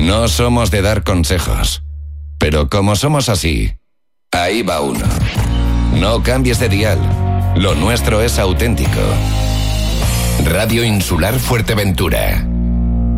No somos de dar consejos, pero como somos así, ahí va uno. No cambies de dial. Lo nuestro es auténtico. Radio Insular Fuerteventura.